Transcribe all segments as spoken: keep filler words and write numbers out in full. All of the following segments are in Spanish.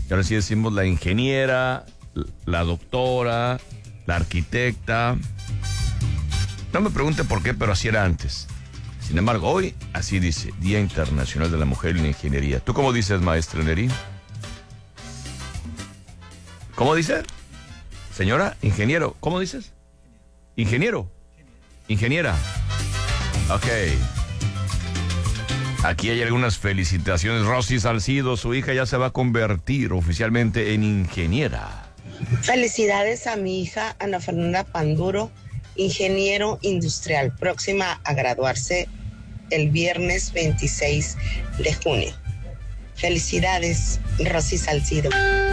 Y ahora sí decimos la ingeniera, la doctora, la arquitecta. No me pregunte por qué, pero así era antes. Sin embargo, hoy así dice, Día Internacional de la Mujer y la Ingeniería. ¿Tú cómo dices, maestra Neri? ¿Cómo dice? Señora, ingeniero, ¿cómo dices? Ingeniero. Ingeniera. Ok. Aquí hay algunas felicitaciones. Rosy Salcido, su hija ya se va a convertir oficialmente en ingeniera. Felicidades a mi hija Ana Fernanda Panduro, ingeniero industrial, próxima a graduarse el viernes veintiséis de junio. Felicidades, Rosy Salcido.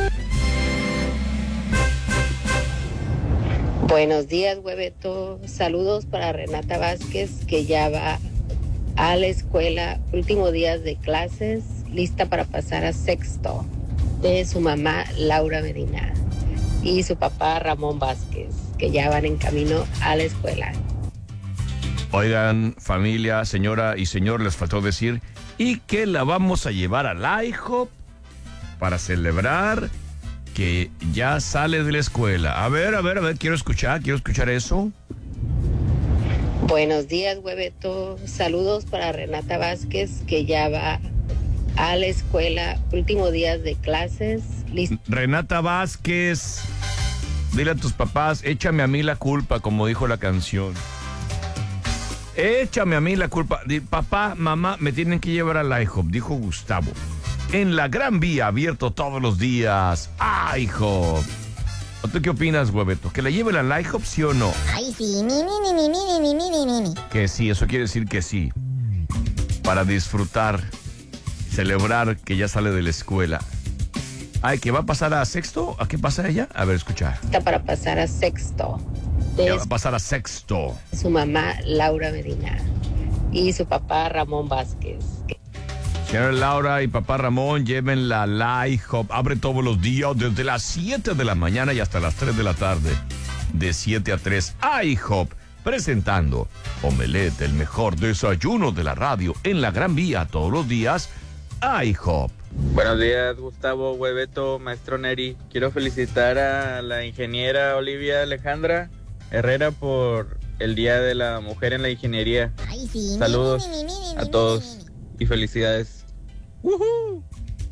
Buenos días, Hueveto. Saludos para Renata Vázquez, que ya va a la escuela, últimos días de clases, lista para pasar a sexto, de su mamá Laura Medina y su papá Ramón Vázquez, que ya van en camino a la escuela. Oigan, familia, señora y señor, les faltó decir, y que la vamos a llevar al IHOP para celebrar que ya sale de la escuela. A ver, a ver, a ver, quiero escuchar, quiero escuchar eso. Buenos días, Hueveto. Saludos para Renata Vázquez, que ya va a la escuela, últimos días de clases. List- Renata Vázquez, dile a tus papás, échame a mí la culpa, como dijo la canción. Échame a mí la culpa. Di, papá, mamá, me tienen que llevar al IHOP, dijo Gustavo. En la Gran Vía, abierto todos los días. IHOP. ¿Tú qué opinas, Hueveto? ¿Que la lleven al IHOP, sí o no? Ay, sí, mi, mi, mi, mi, mi, mi, mi, mi, mi, mi. Que sí, eso quiere decir que sí. Para disfrutar, celebrar que ya sale de la escuela. Ay, ¿que va a pasar a sexto? ¿A qué pasa ella? A ver, escucha. Está para pasar a sexto. Ya De va a pasar a sexto. su mamá Laura Medina y su papá Ramón Vázquez. Señora Laura y papá Ramón, llévenla al IHOP. Abre todos los días desde las siete de la mañana y hasta las tres de la tarde. De siete a tres, IHOP. Presentando Omelette, el mejor desayuno de la radio en la Gran Vía todos los días. IHOP. Buenos días, Gustavo, Hueveto, maestro Neri. Quiero felicitar a la ingeniera Olivia Alejandra Herrera por el Día de la Mujer en la Ingeniería. Ay, sí, Saludos mi, mi, mi, mi, mi, a mi, todos mi, mi, mi. y felicidades. ¡Woohoo!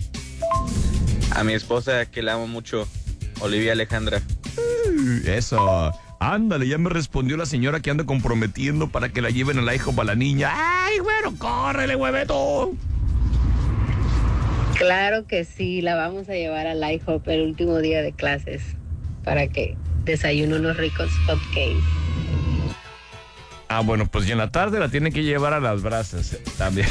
A mi esposa, que la amo mucho, Olivia Alejandra. Eso. Ándale, ya me respondió la señora que anda comprometiendo para que la lleven al IHOP a la niña. ¡Ay, güero, córrele, Hueveto! Claro que sí, la vamos a llevar al IHOP el último día de clases para que desayune unos ricos hotcakes. Ah, bueno, pues ya en la tarde la tiene que llevar a las brasas eh, también.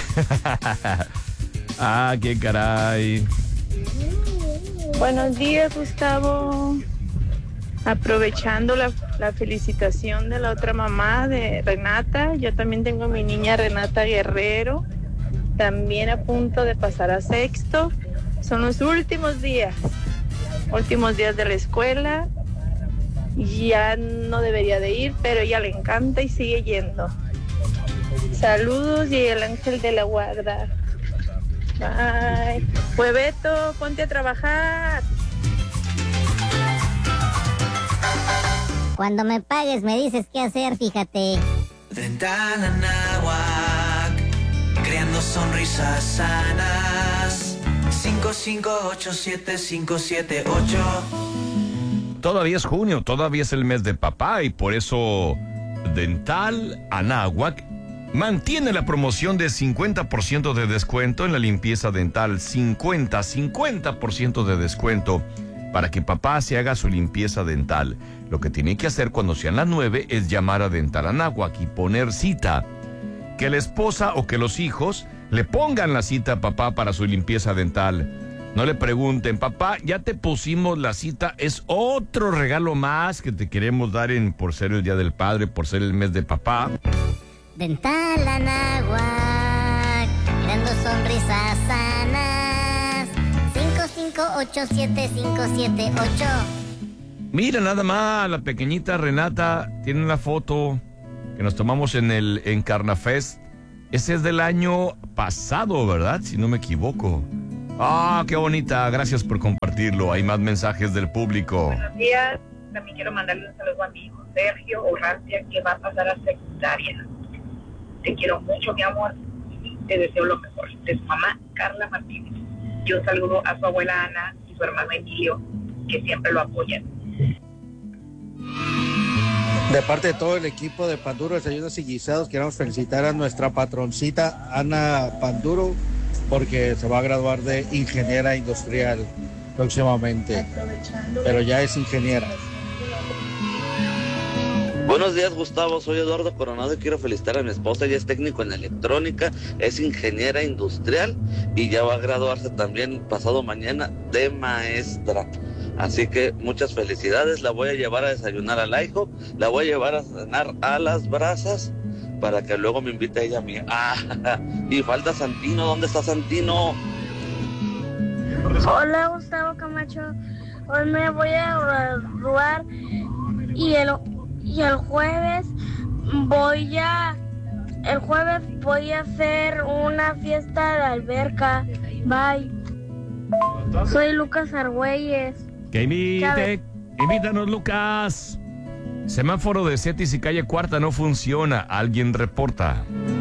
Ah, qué caray. Buenos días, Gustavo. Aprovechando la, la felicitación de la otra mamá de Renata, yo también tengo a mi niña Renata Guerrero, también a punto de pasar a sexto. Son los últimos días, últimos días de la escuela. Ya no debería de ir, pero ella le encanta y sigue yendo. Saludos y el ángel de la guarda. Bye. Hueveto, ponte a trabajar. Cuando me pagues me dices qué hacer, fíjate. Dental Anáhuac, creando sonrisas sanas. cinco cinco ocho siete cinco siete ocho. Todavía es junio, todavía es el mes de papá y por eso Dental Anáhuac mantiene la promoción de cincuenta por ciento de descuento en la limpieza dental. cincuenta, cincuenta por ciento de descuento para que papá se haga su limpieza dental. Lo que tiene que hacer cuando sean las nueve es llamar a Dental Anáhuac y poner cita. Que la esposa o que los hijos le pongan la cita a papá para su limpieza dental. No le pregunten, papá, ya te pusimos la cita, es otro regalo más que te queremos dar en por ser el Día del Padre, por ser el mes de papá. Dental Anáhuac, creando sonrisas sanas. cinco cinco ocho siete cinco siete ocho. Mira nada más, la pequeñita Renata tiene una foto que nos tomamos en el Encarnafest. Ese es del año pasado, ¿verdad? Si no me equivoco. Ah, qué bonita. Gracias por compartirlo. Hay más mensajes del público. Buenos días. También quiero mandarle un saludo a mi hijo Sergio Orrancia, que va a pasar a secundaria. Te quiero mucho, mi amor. Te deseo lo mejor. De su mamá, Carla Martínez. Yo saludo a su abuela Ana y su hermano Emilio, que siempre lo apoyan. De parte de todo el equipo de Panduro, Desayunos y Guisados, queremos felicitar a nuestra patroncita Ana Panduro, porque se va a graduar de ingeniera industrial próximamente, pero ya es ingeniera. Buenos días, Gustavo, soy Eduardo Coronado y quiero felicitar a mi esposa. Ella es técnico en electrónica, es ingeniera industrial y ya va a graduarse también pasado mañana de maestra. Así que muchas felicidades. La voy a llevar a desayunar al hijo, la voy a llevar a cenar a Las Brasas para que luego me invite ella a mí. Ah, y falta Santino. ¿Dónde está Santino? Hola, Gustavo Camacho. Hoy me voy a graduar y el, y el jueves voy a el jueves voy a hacer una fiesta de alberca. Bye. Soy Lucas Argüelles. Que invite, invítanos, Lucas. Semáforo de Cetis y calle Cuarta no funciona. Alguien reporta.